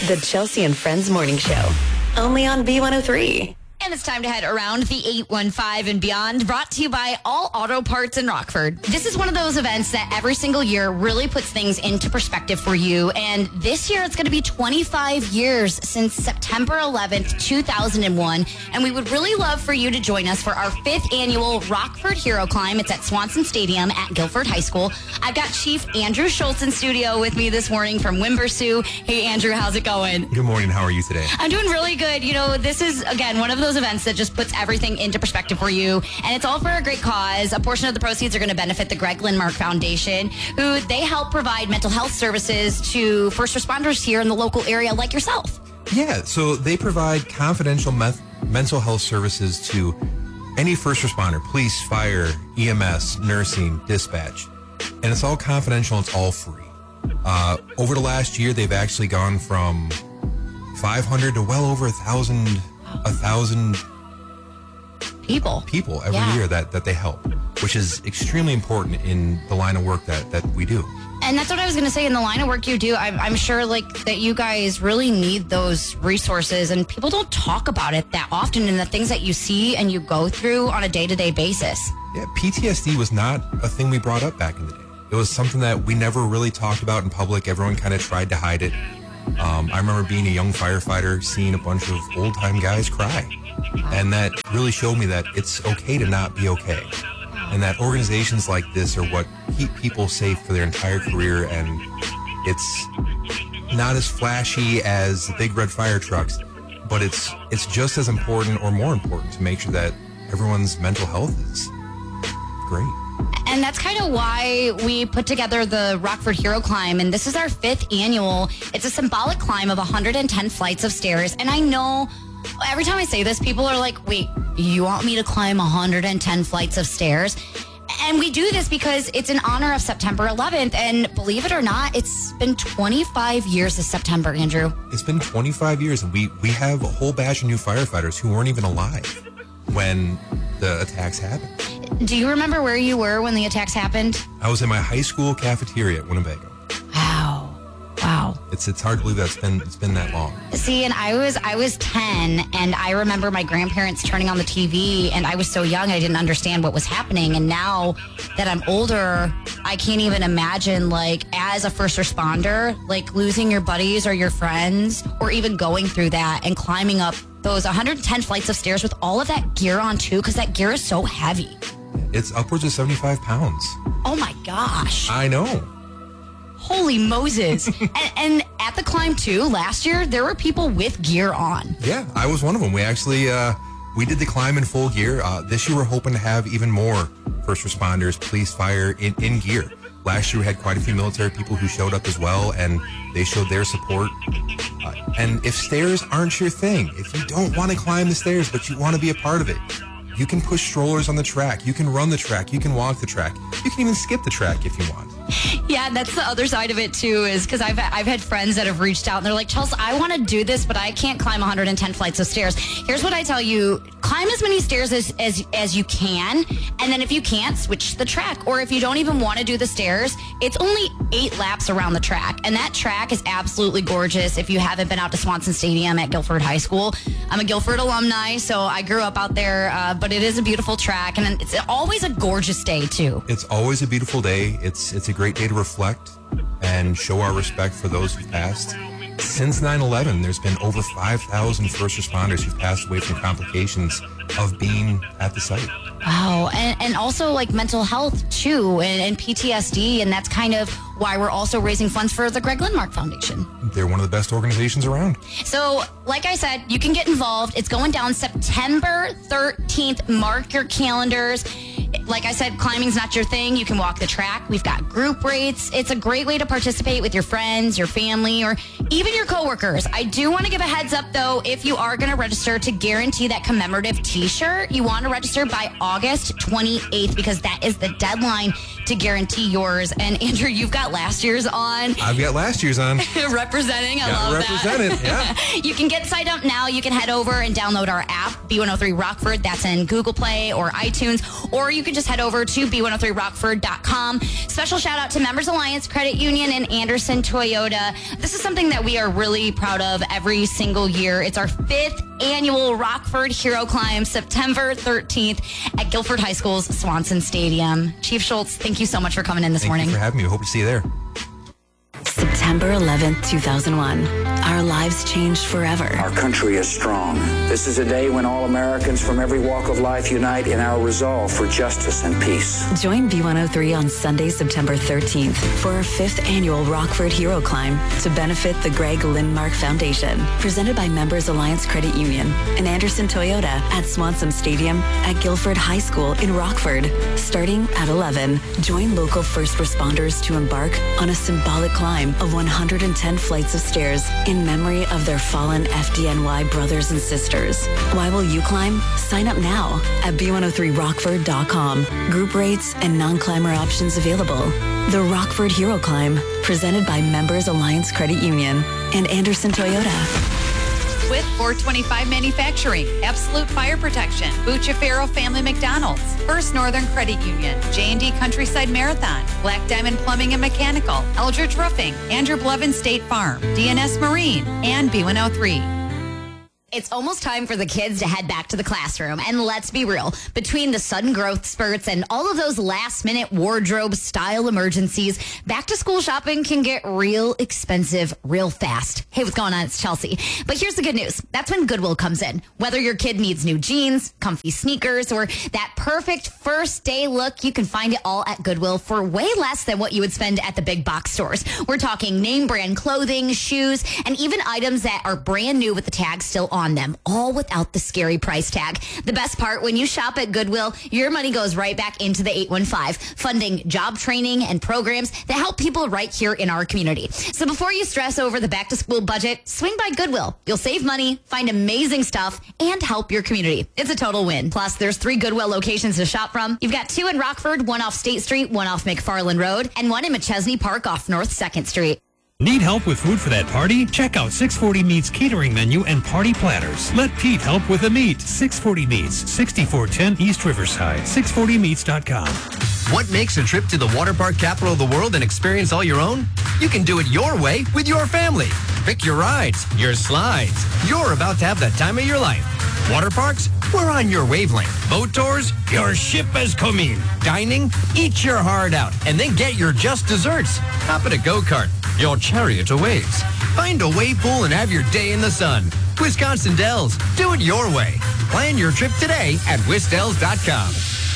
The Chelsea and Friends Morning Show. Only on B103. And it's time to head around the 815 and beyond, brought to you by All Auto Parts in Rockford. This is one of those events that every single year really puts things into perspective for you. And this year it's going to be 25 years since September 11th, 2001. And we would really love for you to join us for our 5th annual Rockford Hero Climb. It's at Swanson Stadium at Guilford High School. I've got Chief Andrew Schultz in studio with me this morning from Wimbersu. Hey, Andrew, how's it going? Good morning. How are you today? I'm doing really good. You know, this is, again, one of those events that just puts everything into perspective for you. And it's all for a great cause. A portion of the proceeds are going to benefit the Greg Lindmark Foundation, who they help provide mental health services to first responders here in the local area like yourself. Yeah, so they provide confidential mental health services to any first responder, police, fire, EMS, nursing, dispatch. And it's all confidential. It's all free. Over the last year, they've actually gone from 500 to well over 1,000 people every year that they help, which is extremely important in the line of work that we do. And that's what I was going to say. In the line of work you do, I'm sure like that you guys really need those resources, and people don't talk about it that often, and the things that you see and you go through on a day-to-day basis. Yeah, PTSD was not a thing we brought up back in the day. It was something that we never really talked about in public. Everyone kind of tried to hide it. I remember being a young firefighter, seeing a bunch of old-time guys cry. And that really showed me that it's okay to not be okay. And that organizations like this are what keep people safe for their entire career. And it's not as flashy as the big red fire trucks, but it's just as important or more important to make sure that everyone's mental health is great. And that's kind of why we put together the Rockford Hero Climb. And this is our 5th annual. It's a symbolic climb of 110 flights of stairs. And I know every time I say this, people are like, wait, you want me to climb 110 flights of stairs? And we do this because it's in honor of September 11th. And believe it or not, it's been 25 years this September, Andrew. It's been 25 years, and we have a whole batch of new firefighters who weren't even alive when the attacks happened. Do you remember where you were when the attacks happened? I was in my high school cafeteria at Winnebago. Wow. It's hard to believe that it's been that long. See, and I was 10, and I remember my grandparents turning on the TV, and I was so young I didn't understand what was happening. And now that I'm older, I can't even imagine, like, as a first responder, like losing your buddies or your friends, or even going through that and climbing up those 110 flights of stairs with all of that gear on too, because that gear is so heavy. It's upwards of 75 pounds. Oh my gosh. I know. Holy Moses. and at the climb too, last year, there were people with gear on. Yeah, I was one of them. We actually, we did the climb in full gear. This year we're hoping to have even more first responders, police, fire in gear. Last year we had quite a few military people who showed up as well, and they showed their support. And if stairs aren't your thing, if you don't want to climb the stairs, but you want to be a part of it, you can push strollers on the track. You can run the track. You can walk the track. You can even skip the track if you want. Yeah, that's the other side of it too, is because I've had friends that have reached out and they're like, Chelsea, I want to do this, but I can't climb 110 flights of stairs. Here's what I tell you. Climb as many stairs as you can, and then if you can't, switch the track. Or if you don't even want to do the stairs, it's only 8 laps around the track, and that track is absolutely gorgeous. If you haven't been out to Swanson Stadium at Guilford High School, I'm a Guilford alumni, so I grew up out there, but it is a beautiful track, and it's always a gorgeous day too. It's always a beautiful day. It's a great day to reflect and show our respect for those who passed. Since 9/11, there's been over 5,000 first responders who've passed away from complications of being at the site. Wow. And also like mental health too, and PTSD. And that's kind of why we're also raising funds for the Greg Lindmark Foundation. They're one of the best organizations around. So, like I said, you can get involved. It's going down September 13th. Mark your calendars. Like I said, climbing's not your thing. You can walk the track. We've got group rates. It's a great way to participate with your friends, your family, or even your coworkers. I do want to give a heads up, though, if you are going to register to guarantee that commemorative T-shirt, you want to register by August 28th because that is the deadline to guarantee yours. And Andrew, you've got last year's on. I've got last year's on. Representing. I love represented, that. Yeah. You can get signed up now. You can head over and download our app, B103 Rockford. That's in Google Play or iTunes. Or you can just just head over to b103rockford.com. Special shout out to Members Alliance Credit Union and Anderson Toyota. This is something that we are really proud of every single year. It's our 5th annual Rockford Hero Climb, September 13th at Guilford High School's Swanson Stadium. Chief Schultz, thank you so much for coming in this morning. Thank you for having me. Hope to see you there. September 11th, 2001. Our lives changed forever. Our country is strong. This is a day when all Americans from every walk of life unite in our resolve for justice and peace. Join B103 on Sunday, September 13th for our 5th annual Rockford Hero Climb to benefit the Greg Lindmark Foundation. Presented by Members Alliance Credit Union and Anderson Toyota at Swanson Stadium at Guilford High School in Rockford. Starting at 11, join local first responders to embark on a symbolic climb of 110 flights of stairs in memory of their fallen FDNY brothers and sisters. Why will you climb? Sign up now at b103rockford.com. Group rates and non-climber options available. The Rockford Hero Climb, presented by Members Alliance Credit Union and Anderson Toyota. With 425 Manufacturing, Absolute Fire Protection, Bucciafero Family McDonald's, First Northern Credit Union, J&D Countryside Marathon, Black Diamond Plumbing and Mechanical, Eldridge Roofing, Andrew Blevin State Farm, DNS Marine, and B103. It's almost time for the kids to head back to the classroom. And let's be real, between the sudden growth spurts and all of those last-minute wardrobe style emergencies, back-to-school shopping can get real expensive real fast. Hey, what's going on? It's Chelsea. But here's the good news. That's when Goodwill comes in. Whether your kid needs new jeans, comfy sneakers, or that perfect first day look, you can find it all at Goodwill for way less than what you would spend at the big box stores. We're talking name brand clothing, shoes, and even items that are brand new with the tag still on them, all without the scary price tag. The best part, when you shop at Goodwill, your money goes right back into the 815, funding job training and programs that help people right here in our community. So before you stress over the back-to-school budget, swing by Goodwill. You'll save money, find amazing stuff, and help your community. It's a total win. Plus, there's 3 Goodwill locations to shop from. You've got 2 in Rockford, 1 off State Street, 1 off McFarland Road, and 1 in McChesney Park off North 2nd Street. Need help with food for that party? Check out 640 Meats catering menu and party platters. Let Pete help with the meat. 640 Meats, 6410 East Riverside, 640meats.com. What makes a trip to the water park capital of the world an experience all your own? You can do it your way with your family. Pick your rides, your slides. You're about to have the time of your life. Water parks? We're on your wavelength. Boat tours? Your ship has come in. Dining? Eat your heart out and then get your just desserts. Hop in a go-kart. Your chariot awaits. Find a wave pool and have your day in the sun. Wisconsin Dells. Do it your way. Plan your trip today at wisdells.com.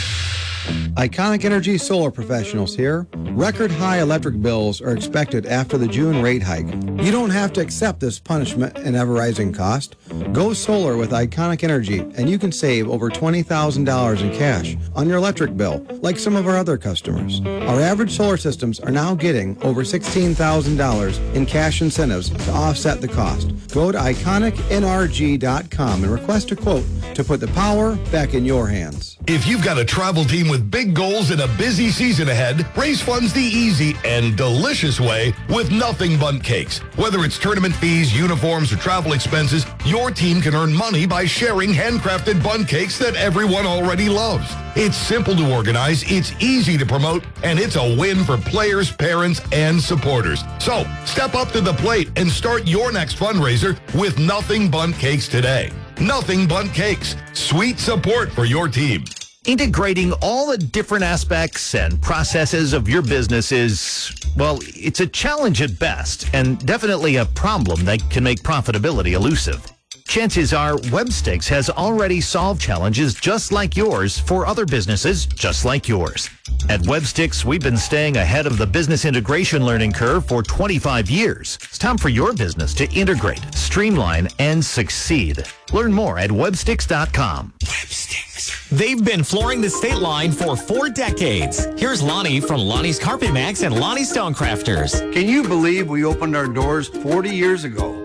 Iconic Energy Solar Professionals here. Record high electric bills are expected after the June rate hike. You don't have to accept this punishment and ever-rising cost. Go solar with Iconic Energy and you can save over $20,000 in cash on your electric bill, like some of our other customers. Our average solar systems are now getting over $16,000 in cash incentives to offset the cost. Go to IconicNRG.com and request a quote to put the power back in your hands. If you've got a travel team with big goals and a busy season ahead, raise funds the easy and delicious way with Nothing Bundt Cakes. Whether it's tournament fees, uniforms, or travel expenses, your team can earn money by sharing handcrafted bundt cakes that everyone already loves. It's simple to organize, it's easy to promote, and it's a win for players, parents, and supporters. So, step up to the plate and start your next fundraiser with Nothing Bundt Cakes today. Nothing Bundt Cakes. Sweet support for your team. Integrating all the different aspects and processes of your business is, well, it's a challenge at best and definitely a problem that can make profitability elusive. Chances are Webstix has already solved challenges just like yours for other businesses just like yours. At Webstix, we've been staying ahead of the business integration learning curve for 25 years. It's time for your business to integrate, streamline, and succeed. Learn more at Webstix.com. Webstix. They've been flooring the state line for 4 decades. Here's Lonnie from Lonnie's Carpet Max and Lonnie Stonecrafters. Can you believe we opened our doors 40 years ago?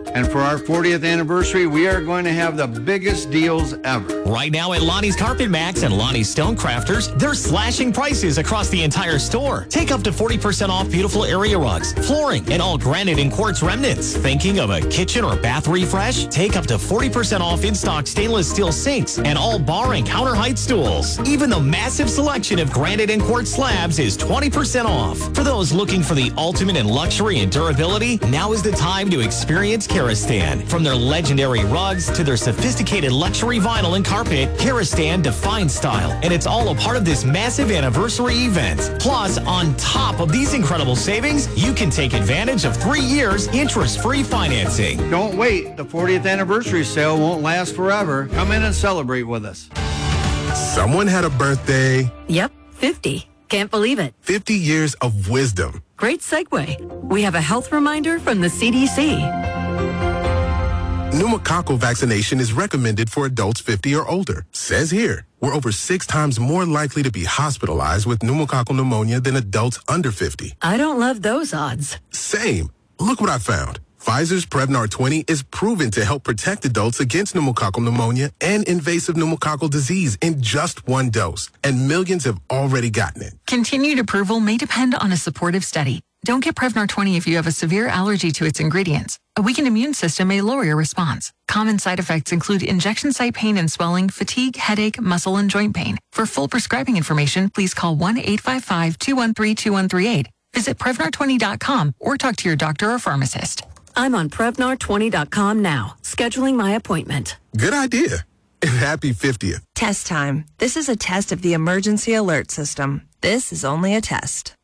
And for our 40th anniversary, we are going to have the biggest deals ever. Right now at Lonnie's Carpet Max and Lonnie's Stonecrafters, they're slashing prices across the entire store. Take up to 40% off beautiful area rugs, flooring, and all granite and quartz remnants. Thinking of a kitchen or bath refresh? Take up to 40% off in-stock stainless steel sinks and all bar and counter height stools. Even the massive selection of granite and quartz slabs is 20% off. For those looking for the ultimate in luxury and durability, now is the time to experience Karastan. From their legendary rugs to their sophisticated luxury vinyl and carpet, Karastan defines style, and it's all a part of this massive anniversary event. Plus, on top of these incredible savings, you can take advantage of 3 years interest-free financing. Don't wait. The 40th anniversary sale won't last forever. Come in and celebrate with us. Someone had a birthday. Yep, 50. Can't believe it. 50 years of wisdom. Great segue. We have a health reminder from the CDC. Pneumococcal vaccination is recommended for adults 50 or older. Says here, we're over 6 times more likely to be hospitalized with pneumococcal pneumonia than adults under 50. I don't love those odds. Same. Look what I found. Pfizer's Prevnar 20 is proven to help protect adults against pneumococcal pneumonia and invasive pneumococcal disease in just 1 dose. And millions have already gotten it. Continued approval may depend on a supportive study. Don't get Prevnar 20 if you have a severe allergy to its ingredients. A weakened immune system may lower your response. Common side effects include injection site pain and swelling, fatigue, headache, muscle, and joint pain. For full prescribing information, please call 1-855-213-2138. Visit Prevnar20.com or talk to your doctor or pharmacist. I'm on Prevnar20.com now, scheduling my appointment. Good idea. And happy 50th. Test time. This is a test of the emergency alert system. This is only a test.